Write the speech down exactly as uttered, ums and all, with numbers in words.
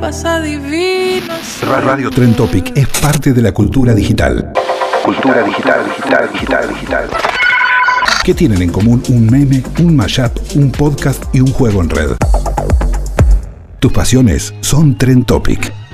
pasa divino. Radio Trend Topic es parte de la cultura digital. Cultura digital, digital, digital, digital. ¿Qué tienen en común un meme, un mashup, un podcast y un juego en red? Tus pasiones son Trend Topic.